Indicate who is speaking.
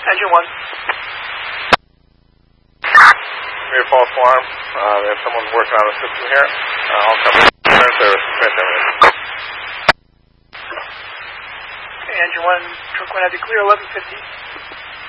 Speaker 1: Engine 1.
Speaker 2: Here, false alarm. There's someone working on the system here. I'll come in. Turn service.
Speaker 1: Okay, Engine 1, Trunk 1 had to clear 1150.